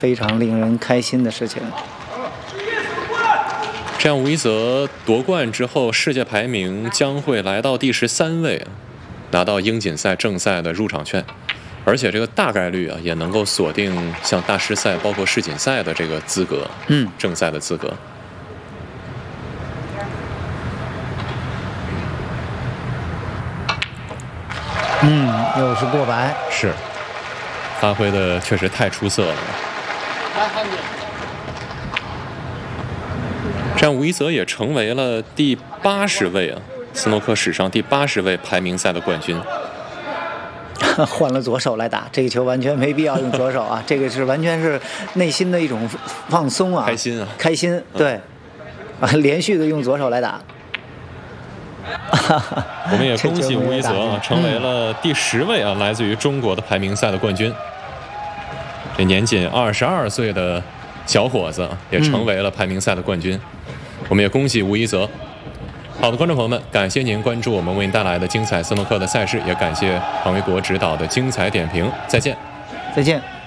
非常令人开心的事情。 这样，吴一泽夺冠之后，世界排名将会来到第13位，拿到英锦赛正赛的入场券，而且这个大概率也能够锁定像大师赛、包括世锦赛的这个资格，正赛的资格。 又是过百， 是，发挥的确实太出色了。这样，吴一泽也成为了第80位斯诺克史上第80位排名赛的冠军。 换了左手来打这个球，完全没必要用左手啊！这个是完全是内心的一种放松啊，开心，对，连续的用左手来打。 我们也恭喜吴一泽成为了第10位来自于中国的排名赛的冠军。这年仅22岁的小伙子也成为了排名赛的冠军。我们也恭喜吴一泽。好的，观众朋友们，感谢您关注我们为您带来的精彩斯诺克的赛事，也感谢庞维国指导的精彩点评。再见。 再见。